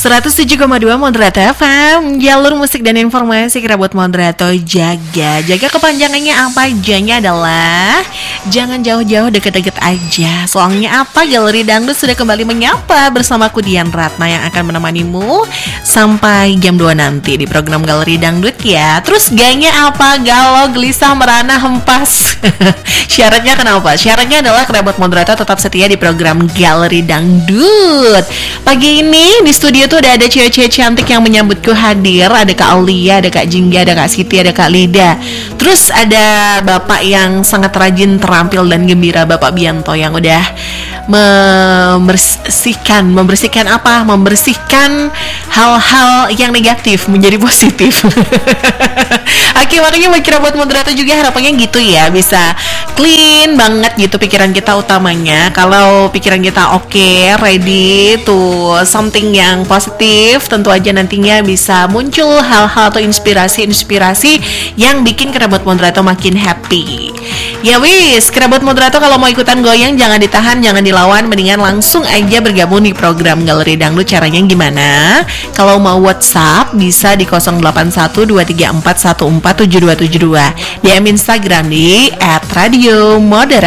107,2 Moderato FM, jalur musik dan informasi Kerabot Moderato. Jaga kepanjangannya apa ajanya adalah jangan jauh-jauh, deket-deket aja. Soalnya apa, Galeri Dangdut sudah kembali menyapa bersama aku Dian Ratna yang akan menemanimu sampai jam 2 nanti di program Galeri Dangdut ya. Terus gayanya apa? Galau, gelisah, merana, hempas. Syaratnya kenapa? Syaratnya adalah Kerabot Moderato tetap setia di program Galeri Dangdut. Pagi ini di studio tuh udah ada cewek-cewek cantik yang menyambutku hadir. Ada Kak Aulia, ada Kak Jingga, ada Kak Siti, ada Kak Lida. Terus ada Bapak yang sangat rajin, terampil dan gembira, Bapak Bianto yang udah membersihkan apa? Membersihkan hal-hal yang negatif menjadi positif. Oke, makanya buat Moderator juga harapannya gitu ya, bisa clean banget gitu pikiran kita utamanya. Kalau pikiran kita oke, ready to something yang positif, tentu aja nantinya bisa muncul hal-hal atau inspirasi yang bikin Kerabot Moderator makin happy. Ya wis, Kerabot Moderator kalau mau ikutan goyang jangan ditahan, jangan dilawan, mendingan langsung aja bergabung di program Galeri Dangdut. Caranya gimana? Kalau mau WhatsApp bisa di 081234147272, DM Instagram di @radiomoderator.